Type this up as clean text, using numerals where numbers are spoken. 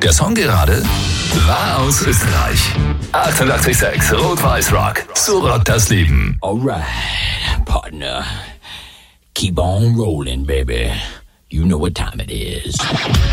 Der Song gerade war aus Österreich. 88,6 Rot-Weiß Rock. So rockt das Leben. Alright, partner. Keep on rolling, baby. You know what time it is.